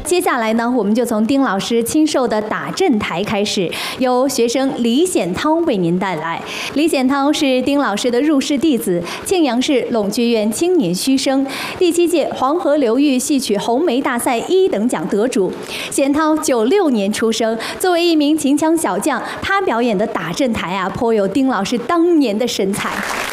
接下来呢，我们就从丁老师亲授的打阵台开始，由学生李显涛为您带来。李显涛是丁老师的入室弟子，庆阳市陇剧院青年须生，第7届黄河流域戏曲红梅大赛1等奖得主。显涛96年出生，作为一名秦腔小将，他表演的打阵台啊，颇有丁老师当年的神采。